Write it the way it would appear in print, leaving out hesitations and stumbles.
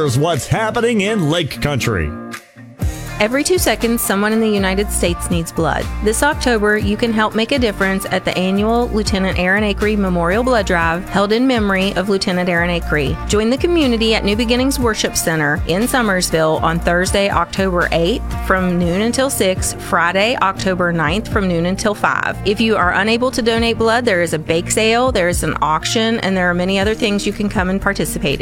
here's what's happening in Lake Country. Every 2 seconds, someone in the United States needs blood. This October, you can help make a difference at the annual Lieutenant Aaron Acree Memorial Blood Drive held in memory of Lieutenant Aaron Acree. Join the community at New Beginnings Worship Center in Summersville on Thursday, October 8th from noon until 6, Friday, October 9th from noon until 5. If you are unable to donate blood, there is a bake sale, there is an auction, and there are many other things you can come and participate in.